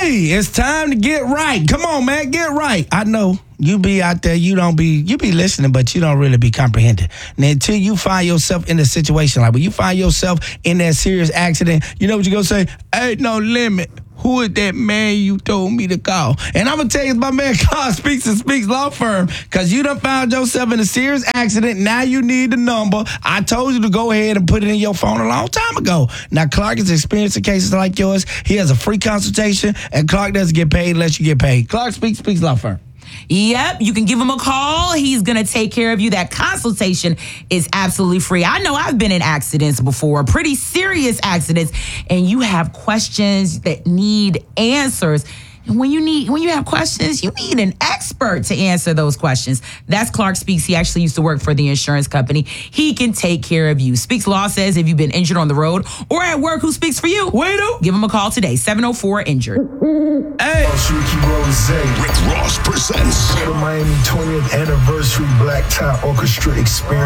Hey, it's time to get right. Come on, man, get right. I know you be out there, you be listening, but you don't really be comprehending. And until you find yourself in a situation like when you find yourself in that serious accident, you know what you gonna say? Ain't no limit. Who is that man you told me to call? And I'm going to tell you, it's my man Clark Speaks and Speaks Law Firm, because you done found yourself in a serious accident. Now you need the number. I told you to go ahead and put it in your phone a long time ago. Now, Clark is experiencing cases like yours. He has a free consultation, and Clark doesn't get paid unless you get paid. Clark Speaks Law Firm. Yep, you can give him a call. He's going to take care of you. That consultation is absolutely free. I know I've been in accidents before, pretty serious accidents, and you have questions that need answers. And when you have questions, you need an expert to answer those questions. That's Clark Speaks. He actually used to work for the insurance company. He can take care of you. Speaks Law says if you've been injured on the road or at work, who speaks for you? Wait, give him a call today, 704-INJURED. Hey. Rick Ross presents the Miami 20th Anniversary Black Tie Orchestra Experience.